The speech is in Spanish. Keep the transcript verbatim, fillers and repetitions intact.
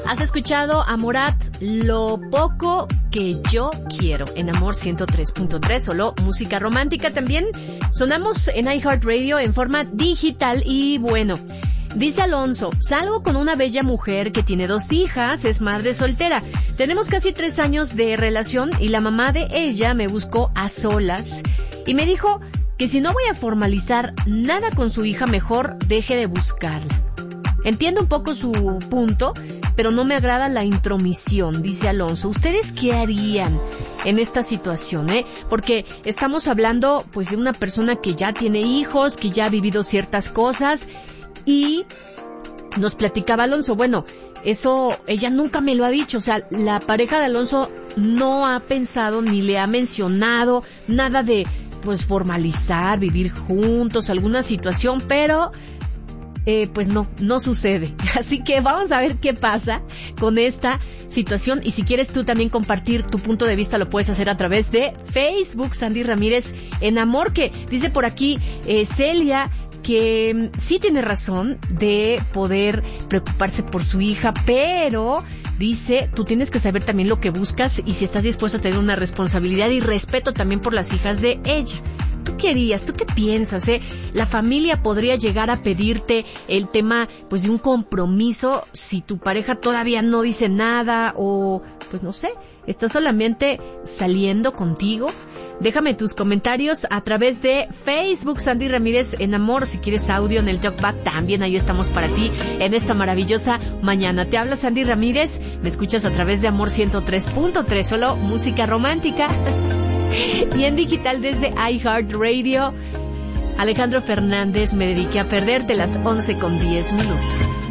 Has escuchado a Morat, Lo Poco Que Yo Quiero, en Amor ciento tres punto tres, solo música romántica. También sonamos en iHeartRadio en forma digital. Y bueno, dice Alonso, salgo con una bella mujer que tiene dos hijas, es madre soltera. Tenemos casi tres años de relación y la mamá de ella me buscó a solas y me dijo que si no voy a formalizar nada con su hija, mejor deje de buscarla. Entiendo un poco su punto, pero no me agrada la intromisión, dice Alonso. ¿Ustedes qué harían en esta situación, eh? Porque estamos hablando, pues, de una persona que ya tiene hijos, que ya ha vivido ciertas cosas, y nos platicaba Alonso, bueno, eso ella nunca me lo ha dicho, o sea, la pareja de Alonso no ha pensado ni le ha mencionado nada de, pues, formalizar, vivir juntos, alguna situación, pero Eh, pues no, no sucede. Así que vamos a ver qué pasa con esta situación. Y si quieres tú también compartir tu punto de vista, lo puedes hacer a través de Facebook, Sandy Ramírez en Amor, que dice por aquí eh, Celia que sí tiene razón de poder preocuparse por su hija, pero dice, tú tienes que saber también lo que buscas y si estás dispuesto a tener una responsabilidad y respeto también por las hijas de ella. ¿Tú qué harías? ¿Tú qué piensas, eh? La familia podría llegar a pedirte el tema, pues, de un compromiso si tu pareja todavía no dice nada o, pues, no sé, está solamente saliendo contigo. Déjame tus comentarios a través de Facebook, Sandy Ramírez en Amor. Si quieres audio en el Talkback, también ahí estamos para ti en esta maravillosa mañana. Te habla Sandy Ramírez, me escuchas a través de Amor ciento tres punto tres, solo música romántica. Y en digital desde iHeartRadio, Alejandro Fernández, Me Dediqué a Perderte, las once con diez minutos.